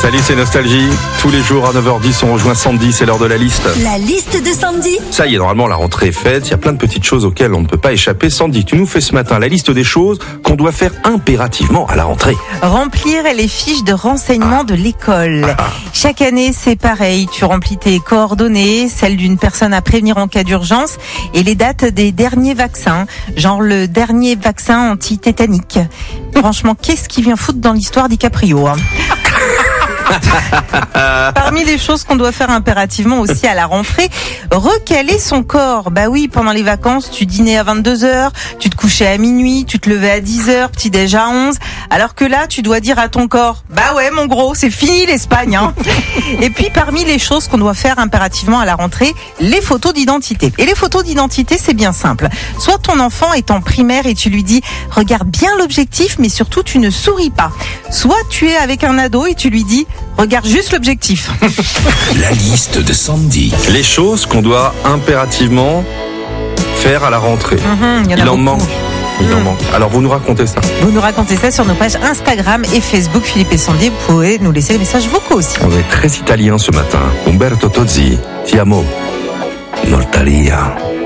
Salut, c'est Nostalgie. Tous les jours à 9h10, on rejoint Sandy, c'est l'heure de la liste. La liste de Sandy. Ça y est, normalement, la rentrée est faite. Il y a plein de petites choses auxquelles on ne peut pas échapper. Sandy, tu nous fais ce matin la liste des choses qu'on doit faire impérativement à la rentrée. Remplir les fiches de renseignement de l'école. Chaque année, c'est pareil. Tu remplis tes coordonnées, celles d'une personne à prévenir en cas d'urgence et les dates des derniers vaccins. Genre le dernier vaccin anti-tétanique. Franchement, qu'est-ce qui vient foutre dans l'histoire DiCaprio, hein? Parmi les choses qu'on doit faire impérativement aussi à la rentrée, recaler son corps. Bah oui, pendant les vacances, tu dînais à 22h, tu te couchais à minuit, tu te levais à 10h, petit déj à 11. Alors que là, tu dois dire à ton corps, bah ouais mon gros, c'est fini l'Espagne, hein. Et puis parmi les choses qu'on doit faire impérativement à la rentrée, les photos d'identité. Et les photos d'identité, c'est bien simple. Soit ton enfant est en primaire et tu lui dis, regarde bien l'objectif, mais surtout tu ne souris pas. Soit tu es avec un ado et tu lui dis, regarde juste l'objectif. La liste de Sandy. Les choses qu'on doit impérativement faire à la rentrée. Il en manque. Alors, vous nous racontez ça. Vous nous racontez ça sur nos pages Instagram et Facebook, Philippe et Sandy. Vous pouvez nous laisser les messages vocaux aussi. On est très italien ce matin. Umberto Tozzi, ti amo. Noltalia.